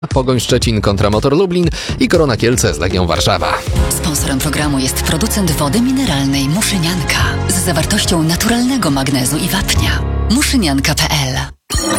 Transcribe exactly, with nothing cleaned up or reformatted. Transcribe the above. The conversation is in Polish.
Pogoń Szczecin kontra Motor Lublin i Korona Kielce z Legią Warszawa. Sponsorem programu jest producent wody mineralnej Muszynianka z zawartością naturalnego magnezu i wapnia. muszynianka kropka p l